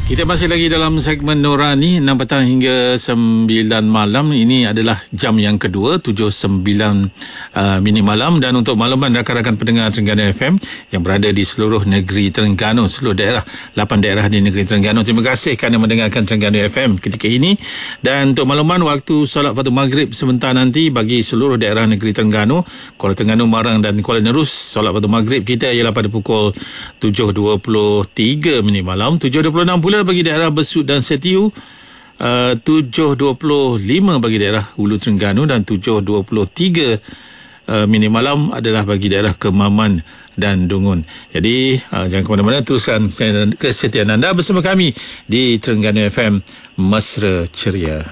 Kita masih lagi dalam segmen Nurani 6 petang hingga 9 malam. Ini adalah jam yang kedua 7-9 mini malam. Dan untuk makluman rakan-rakan pendengar Terengganu FM yang berada di seluruh negeri Terengganu, seluruh daerah, 8 daerah di negeri Terengganu, terima kasih kerana mendengarkan Terengganu FM ketika ini. Dan untuk makluman waktu solat fardu maghrib sebentar nanti bagi seluruh daerah negeri Terengganu, Kuala Terengganu, Marang dan Kuala Nerus, solat fardu maghrib kita ialah pada pukul 7.23 mini malam. 7.26 pula bagi daerah Besut dan Setiu, 7.25 bagi daerah Hulu Terengganu, dan 7.23 mini malam adalah bagi daerah Kemaman dan Dungun. Jadi jangan ke mana-mana, teruskan kesetiaan anda bersama kami di Terengganu FM Mesra Ceria.